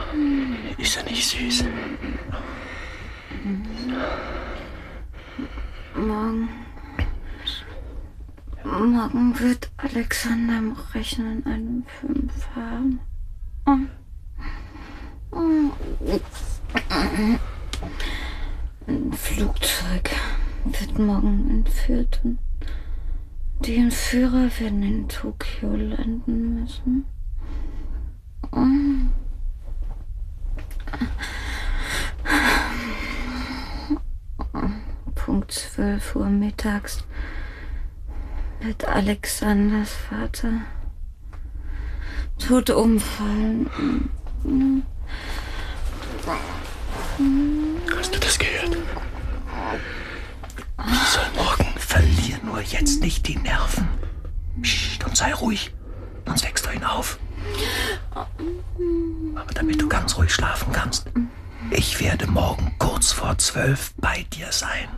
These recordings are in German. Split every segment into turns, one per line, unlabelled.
Ist er nicht süß?
Morgen wird Alexander im Rechnen einen Film fahren. Ein Flugzeug wird morgen entführt und die Entführer werden in Tokio landen müssen. Punkt 12 Uhr mittags wird Alexanders Vater tot umfallen.
Hast du das gehört? Ich soll morgen. Verlier nur jetzt nicht die Nerven. Psst, und sei ruhig, sonst wächst du ihn auf. Aber damit du ganz ruhig schlafen kannst, ich werde morgen kurz vor 12 bei dir sein.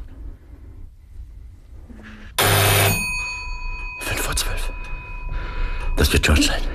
5 vor 12. Das wird George sein.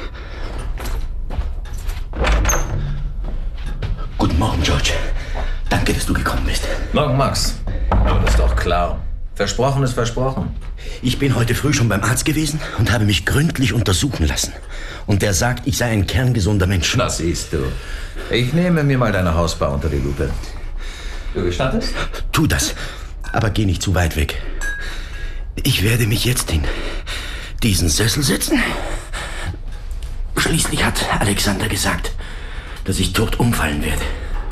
Guten Morgen, George. Danke, dass du gekommen bist.
Morgen, Max. Aber das ist doch klar. Versprochen ist versprochen.
Ich bin heute früh schon beim Arzt gewesen und habe mich gründlich untersuchen lassen. Und der sagt, ich sei ein kerngesunder Mensch.
Das siehst du. Ich nehme mir mal deine Hausbar unter die Lupe. Du gestattest?
Tu das, aber geh nicht zu weit weg. Ich werde mich jetzt in diesen Sessel setzen. Schließlich hat Alexander gesagt, dass ich tot umfallen werde.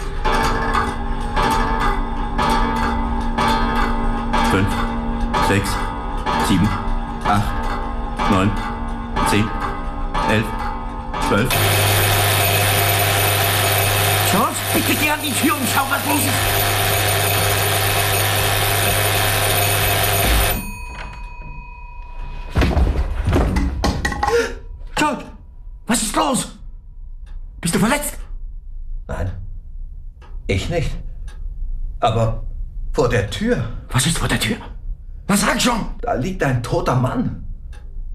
5, 6, 7, 8, 9, 10, 11, 12.
George, bitte geh an die Tür und schau, was los ist. George, was ist los? Bist du verletzt?
Nein. Ich nicht. Aber vor der Tür.
Was ist vor der Tür? Was sag schon?
Da liegt ein toter Mann.